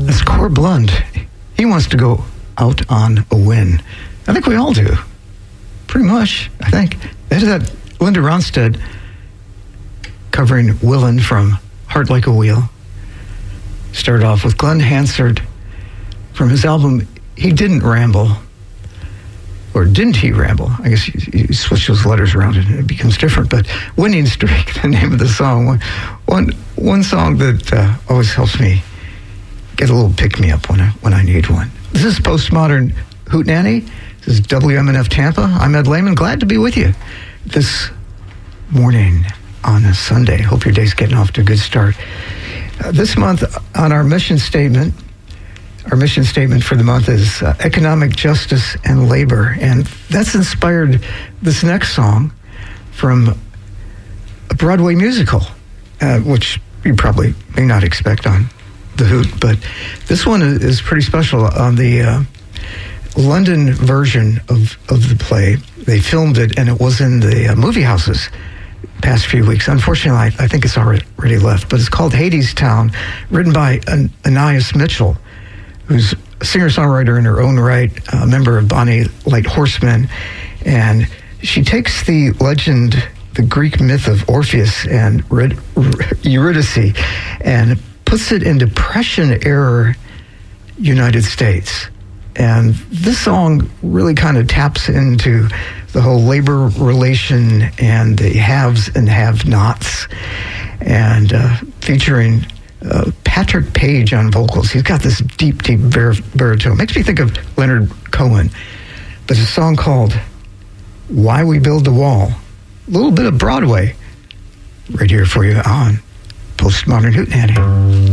That's Cor Blund. He wants to go out on a win. I think we all do. Pretty much, I think. Ahead of that, Linda Ronstadt covering Willin' from Heart Like a Wheel. Started off with Glenn Hansard from his album He Didn't Ramble. Or didn't he ramble? I guess you switch those letters around and it becomes different. But Winning Streak, the name of the song. One song that always helps me get a little pick-me-up when I need one. This is Postmodern Hootenanny. This is WMNF Tampa. I'm Ed Lehman. Glad to be with you this morning on a Sunday. Hope your day's getting off to a good start. This month on our mission statement for the month is economic justice and labor. And that's inspired this next song from a Broadway musical, which you probably may not expect on The Hoot. But this one is pretty special. On the London version of the play, they filmed it, and it was in the movie houses past few weeks. Unfortunately, I think it's already left. But it's called Hadestown, written by Anais Mitchell, who's a singer-songwriter in her own right, a member of Bonnie Light Horsemen. And she takes the legend, the Greek myth of Orpheus and Eurydice, and puts it in Depression-era United States. And this song really kind of taps into the whole labor relation and the haves and have-nots, and featuring Patrick Page on vocals. He's got this deep baritone. Makes me think of Leonard Cohen. But it's a song called Why We Build the Wall. A little bit of Broadway right here for you on Postmodern Hootenanny.